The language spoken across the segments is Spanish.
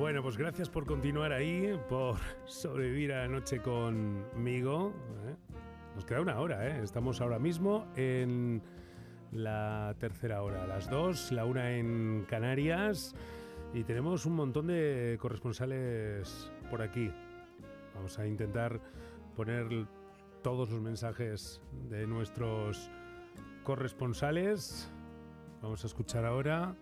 Bueno, pues gracias por continuar ahí, por sobrevivir a la noche conmigo. Nos queda una hora, ¿eh? Estamos ahora mismo en la tercera hora, las 2, la 1 en Canarias, y tenemos un montón de corresponsales por aquí. Vamos a intentar poner todos los mensajes de nuestros corresponsales. Vamos a escuchar ahora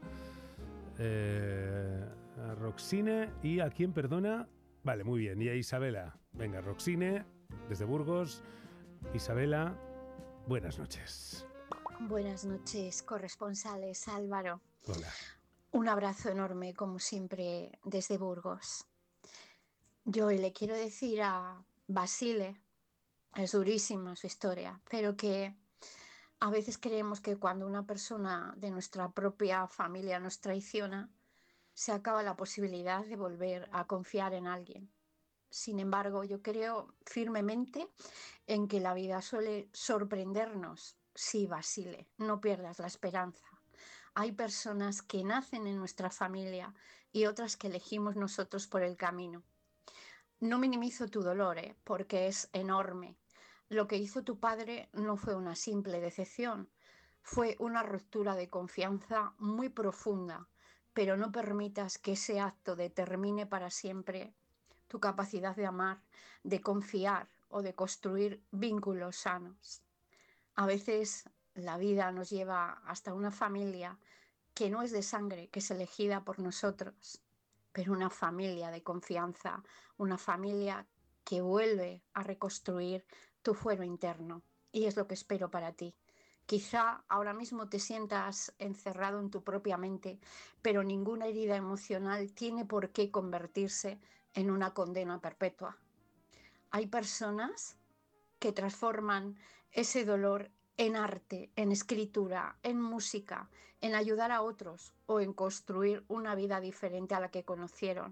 a Roxine y a quién, perdona. Vale, muy bien, y a Isabela. Venga, Roxine, desde Burgos. Isabela, buenas noches. Buenas noches, corresponsales. Álvaro. Hola. Un abrazo enorme, como siempre, desde Burgos. Yo le quiero decir a Basile, es durísima su historia, pero que a veces creemos que cuando una persona de nuestra propia familia nos traiciona, se acaba la posibilidad de volver a confiar en alguien. Sin embargo, yo creo firmemente en que la vida suele sorprendernos. Sí, Basile, no pierdas la esperanza. Hay personas que nacen en nuestra familia y otras que elegimos nosotros por el camino. No minimizo tu dolor, porque es enorme. Lo que hizo tu padre no fue una simple decepción, fue una ruptura de confianza muy profunda, pero no permitas que ese acto determine para siempre tu capacidad de amar, de confiar o de construir vínculos sanos. A veces la vida nos lleva hasta una familia que no es de sangre, que es elegida por nosotros, pero una familia de confianza, una familia que vuelve a reconstruir tu fuero interno. Y es lo que espero para ti. Quizá ahora mismo te sientas encerrado en tu propia mente, pero ninguna herida emocional tiene por qué convertirse en una condena perpetua. Hay personas que transforman ese dolor en arte, en escritura, en música, en ayudar a otros o en construir una vida diferente a la que conocieron.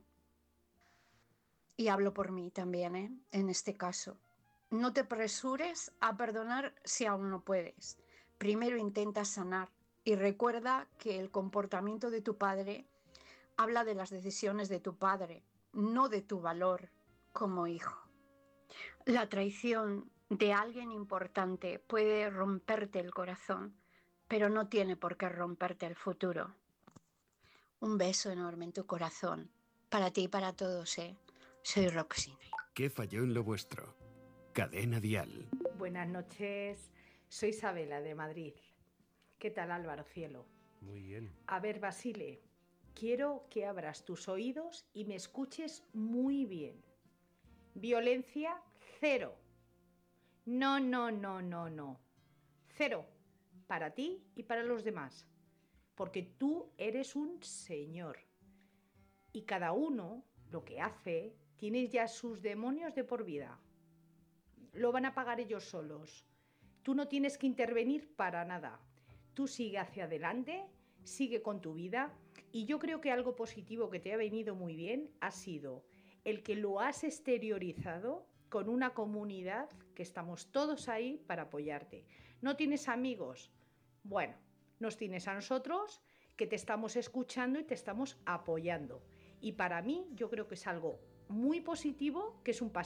Y hablo por mí también, en este caso. No te apresures a perdonar si aún no puedes. Primero intenta sanar y recuerda que el comportamiento de tu padre habla de las decisiones de tu padre, no de tu valor como hijo. La traición de alguien importante puede romperte el corazón, pero no tiene por qué romperte el futuro. Un beso enorme en tu corazón, para ti y para todos, Soy Roxine. ¿Qué falló en lo vuestro? Cadena Dial. Buenas noches, soy Isabela de Madrid. ¿Qué tal, Álvaro Cielo? Muy bien. A ver, Basile, quiero que abras tus oídos y me escuches muy bien. Violencia, cero. No, no, no, no, no. Cero. Para ti y para los demás. Porque tú eres un señor. Y cada uno, lo que hace, tiene ya sus demonios de por vida. Lo van a pagar ellos solos. Tú no tienes que intervenir para nada. Tú sigue hacia adelante, sigue con tu vida, y yo creo que algo positivo que te ha venido muy bien ha sido el que lo has exteriorizado con una comunidad que estamos todos ahí para apoyarte. ¿No tienes amigos? Bueno, nos tienes a nosotros que te estamos escuchando y te estamos apoyando. Y para mí yo creo que es algo muy positivo, que es un paso